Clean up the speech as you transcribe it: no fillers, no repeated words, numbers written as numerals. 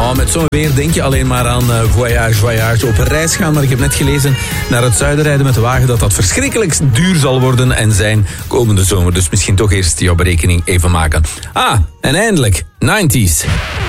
Oh, met zo'n weer denk je alleen maar aan voyage, op reis gaan. Maar ik heb net gelezen naar het zuiden rijden met de wagen dat verschrikkelijk duur zal worden en zijn komende zomer. Dus misschien toch eerst jouw berekening even maken. Ah, en eindelijk, 90s.